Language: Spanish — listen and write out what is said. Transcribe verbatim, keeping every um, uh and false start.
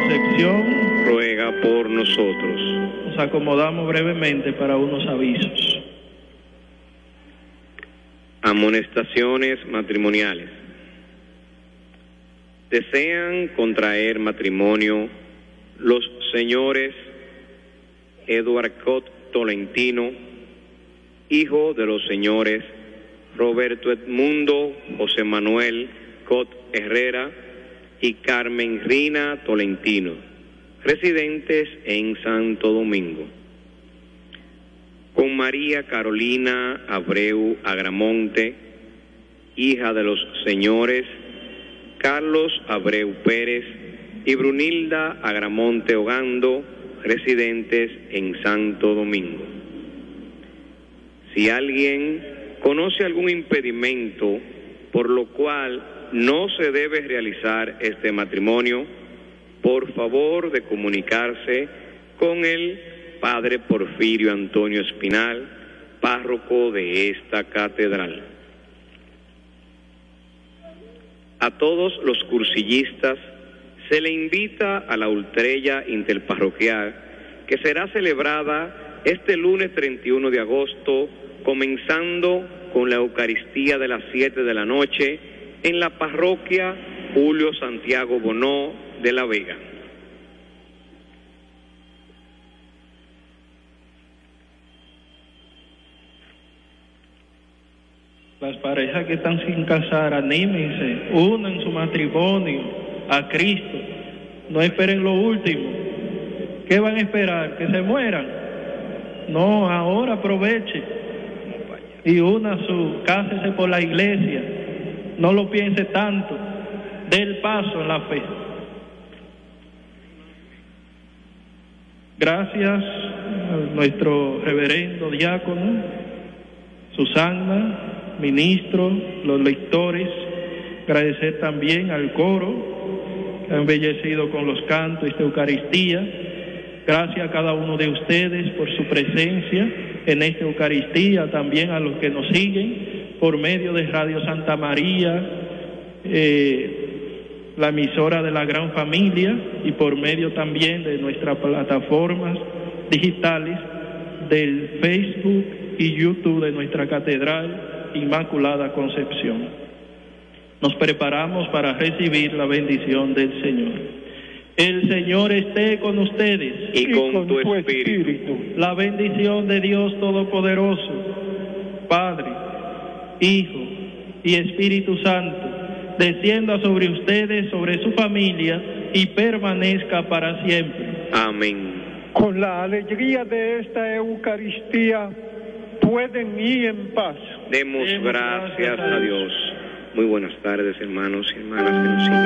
Concepción, ruega por nosotros. nos acomodamos brevemente para unos avisos. Amonestaciones matrimoniales. Desean contraer matrimonio los señores Edward Cot Tolentino, hijo de los señores Roberto Edmundo José Manuel Cot Herrera y Carmen Rina Tolentino, residentes en Santo Domingo, con María Carolina Abreu Agramonte, hija de los señores Carlos Abreu Pérez y Brunilda Agramonte Ogando, residentes en Santo Domingo. Si alguien conoce algún impedimento por lo cual no se debe realizar este matrimonio, por favor de comunicarse con el Padre Porfirio Antonio Espinal, párroco de esta catedral. A todos los cursillistas se le invita a la ultrella interparroquial que será celebrada este lunes treinta y uno de agosto, comenzando con la Eucaristía de las siete de la noche en la parroquia Julio Santiago Bonó de La Vega. Las parejas que están sin casar, anímense, unan su matrimonio a Cristo, no esperen lo último. ¿Qué van a esperar? ¿Que se mueran? No, ahora aproveche y una su, cásese por la iglesia, no lo piense tanto, dé el paso en la fe. Gracias a nuestro reverendo diácono, Susana, ministro, los lectores, agradecer también al coro que ha embellecido con los cantos esta Eucaristía. Gracias a cada uno de ustedes por su presencia en esta Eucaristía, también a los que nos siguen por medio de Radio Santa María, eh, la emisora de la Gran Familia, y por medio también de nuestras plataformas digitales del Facebook y YouTube de nuestra Catedral Inmaculada Concepción. Nos preparamos para recibir la bendición del Señor. El Señor esté con ustedes y con, y con tu, tu espíritu. espíritu. La bendición de Dios Todopoderoso, Padre, Hijo y Espíritu Santo, descienda sobre ustedes, sobre su familia y permanezca para siempre. Amén. Con la alegría de esta Eucaristía pueden ir en paz. Demos, Demos gracias, gracias a Dios. Muy buenas tardes, hermanos y hermanas.